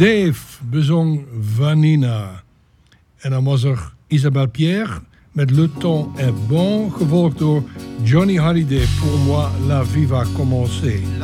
Dave bezong Vanina. En dan was er Isabelle Pierre met Le Temps est bon, gevolgd door Johnny Hallyday, Pour moi la vie va commencer.